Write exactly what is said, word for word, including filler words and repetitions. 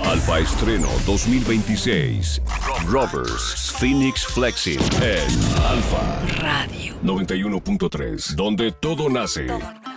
Alfa Estreno dos mil veintiséis. Rovers Phoenix Flexing en Alfa Radio noventa y uno punto tres, donde todo nace. Todo.